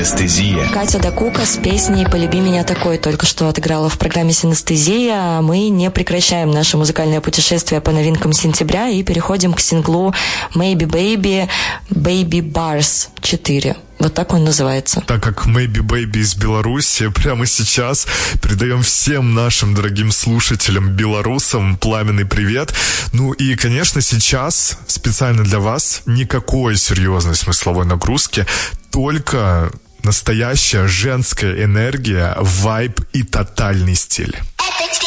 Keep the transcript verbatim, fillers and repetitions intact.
Синестезия. Катя Дакука с песней «Полюби меня такой» только что отыграла в программе «Синестезия». Мы не прекращаем наше музыкальное путешествие по новинкам сентября и переходим к синглу «Maybe Baby Baby Bars четыре». Вот так он называется. Так как Maybe Baby из Беларуси, прямо сейчас передаем всем нашим дорогим слушателям, белорусам, пламенный привет. Ну и, конечно, сейчас специально для вас никакой серьезной смысловой нагрузки, только настоящая женская энергия, вайб и тотальный стиль.